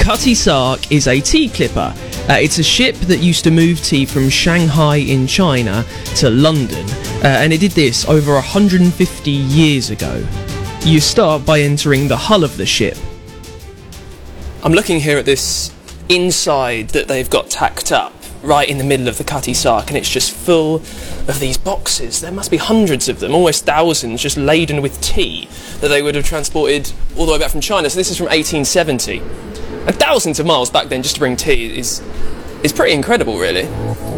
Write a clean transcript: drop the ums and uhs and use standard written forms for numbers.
Cutty Sark is a tea clipper. It's a ship that used to move tea from Shanghai in China to London, and it did this over 150 years ago. You start by entering the hull of the ship. I'm looking here at this inside that they've got tacked up right in the middle of the Cutty Sark, and it's just full of these boxes. There must be hundreds of them, almost thousands, just laden with tea that they would have transported all the way back from China. So this is from 1870. And thousands of miles back then just to bring tea is pretty incredible, really.